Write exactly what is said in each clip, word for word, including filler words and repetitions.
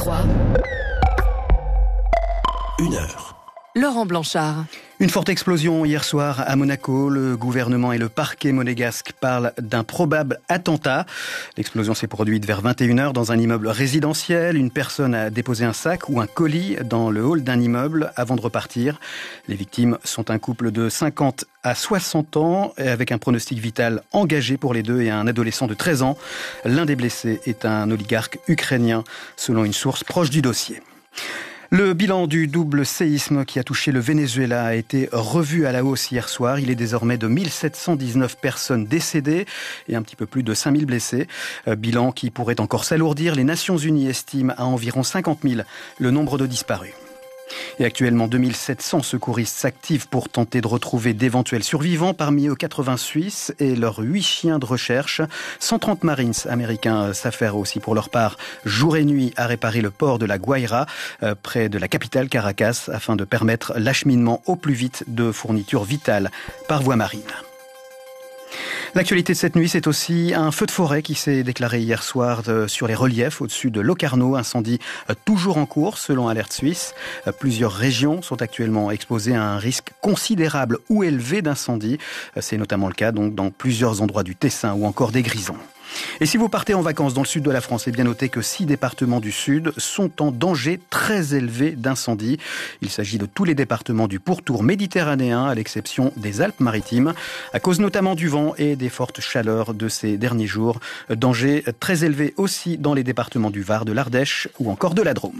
trois. Une heure. Laurent Blanchard. Une forte explosion hier soir à Monaco. Le gouvernement et le parquet monégasque parlent d'un probable attentat. L'explosion s'est produite vers vingt et une heures dans un immeuble résidentiel. Une personne a déposé un sac ou un colis dans le hall d'un immeuble avant de repartir. Les victimes sont un couple de cinquante à soixante ans avec un pronostic vital engagé pour les deux et un adolescent de treize ans. L'un des blessés est un oligarque ukrainien, selon une source proche du dossier. Le bilan du double séisme qui a touché le Venezuela a été revu à la hausse hier soir. Il est désormais de mille sept cent dix-neuf personnes décédées et un petit peu plus de cinq mille blessés. Bilan qui pourrait encore s'alourdir. Les Nations Unies estiment à environ cinquante mille le nombre de disparus. Et actuellement, deux mille sept cents secouristes s'activent pour tenter de retrouver d'éventuels survivants. Parmi eux, quatre-vingts Suisses et leurs huit chiens de recherche. cent trente Marines américains s'affairent aussi pour leur part jour et nuit à réparer le port de la Guaira, euh, près de la capitale Caracas, afin de permettre l'acheminement au plus vite de fournitures vitales par voie marine. L'actualité de cette nuit, c'est aussi un feu de forêt qui s'est déclaré hier soir sur les reliefs au-dessus de Locarno. Incendie toujours en cours selon Alerte Suisse. Plusieurs régions sont actuellement exposées à un risque considérable ou élevé d'incendie. C'est notamment le cas donc dans plusieurs endroits du Tessin ou encore des Grisons. Et si vous partez en vacances dans le sud de la France, eh bien notez que six départements du sud sont en danger très élevé d'incendie. Il s'agit de tous les départements du pourtour méditerranéen, à l'exception des Alpes-Maritimes, à cause notamment du vent et des fortes chaleurs de ces derniers jours. Danger très élevé aussi dans les départements du Var, de l'Ardèche ou encore de la Drôme.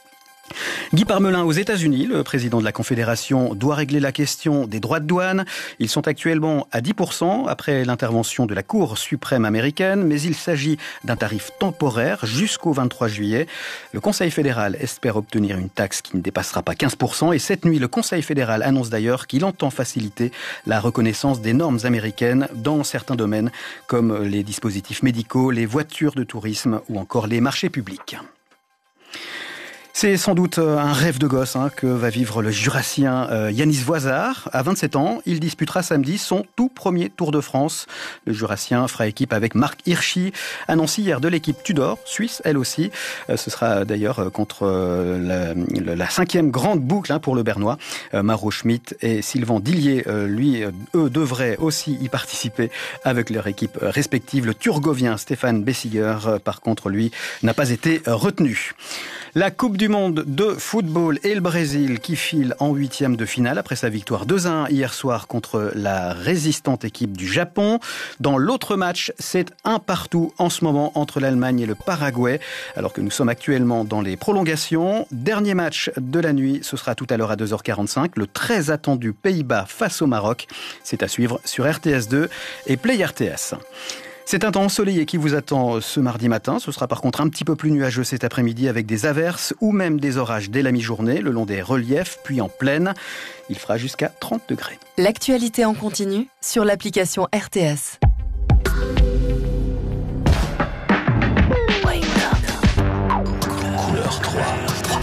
Guy Parmelin aux États-Unis, le président de la Confédération, doit régler la question des droits de douane. Ils sont actuellement à dix pour cent après l'intervention de la Cour suprême américaine, mais il s'agit d'un tarif temporaire jusqu'au vingt-trois juillet. Le Conseil fédéral espère obtenir une taxe qui ne dépassera pas quinze pour cent et cette nuit, le Conseil fédéral annonce d'ailleurs qu'il entend faciliter la reconnaissance des normes américaines dans certains domaines comme les dispositifs médicaux, les voitures de tourisme ou encore les marchés publics. C'est sans doute un rêve de gosse hein, que va vivre le Jurassien euh, Yanis Voisard. À vingt-sept ans, il disputera samedi son tout premier Tour de France. Le Jurassien fera équipe avec Marc Hirschi, annoncé hier de l'équipe Tudor, suisse elle aussi. Euh, ce sera d'ailleurs contre euh, la, la cinquième grande boucle hein, pour le Bernois. Euh, Maro Schmidt et Sylvain Dillier, euh, lui, euh, eux devraient aussi y participer avec leur équipe respective. Le Turgovien Stéphane Bessiger, euh, par contre, lui, n'a pas été euh, retenu. La Coupe du Monde de football et le Brésil qui file en huitième de finale après sa victoire deux à un hier soir contre la résistante équipe du Japon. Dans l'autre match, c'est un partout en ce moment entre l'Allemagne et le Paraguay, alors que nous sommes actuellement dans les prolongations. Dernier match de la nuit, ce sera tout à l'heure à deux heures quarante-cinq, le très attendu Pays-Bas face au Maroc. C'est à suivre sur R T S deux et Play R T S. C'est un temps ensoleillé qui vous attend ce mardi matin. Ce sera par contre un petit peu plus nuageux cet après-midi avec des averses ou même des orages dès la mi-journée le long des reliefs, puis en plaine. Il fera jusqu'à trente degrés. L'actualité en continu sur l'application R T S. Couleur trois.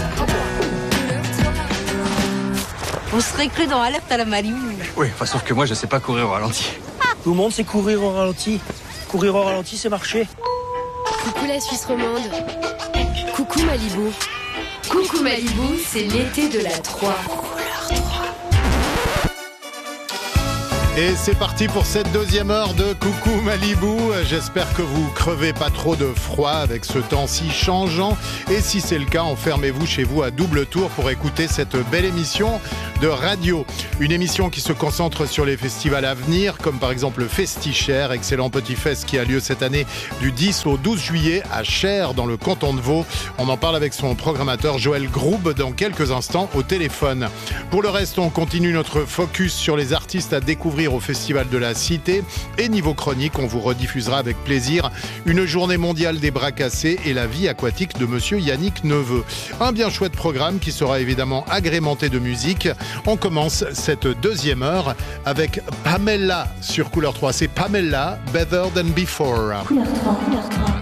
On serait cru dans Alerte à la Malibu. Oui, enfin, sauf que moi, je sais pas courir au ralenti. Tout le monde sait courir au ralenti. Courir au ralenti, c'est marcher. Coucou la Suisse romande. Coucou Malibu. Coucou Malibu, c'est l'été de la trois. Et c'est parti pour cette deuxième heure de Coucou Malibu. J'espère que vous crevez pas trop de froid avec ce temps si changeant. Et si c'est le cas, enfermez-vous chez vous à double tour pour écouter cette belle émission de radio. Une émission qui se concentre sur les festivals à venir, comme par exemple le Festi-Cher, excellent petit fest qui a lieu cette année du dix au douze juillet à Cher, dans le canton de Vaud. On en parle avec son programmateur Joël Groub dans quelques instants au téléphone. Pour le reste, on continue notre focus sur les artistes à découvrir au Festival de la Cité. Et niveau chronique, on vous rediffusera avec plaisir une journée mondiale des bras cassés et la vie aquatique de monsieur Yannick Neveu. Un bien chouette programme qui sera évidemment agrémenté de musique. On commence cette deuxième heure avec Pamela sur Couleur trois. C'est Pamela, Better Than Before. Couleur trois, Couleur trois.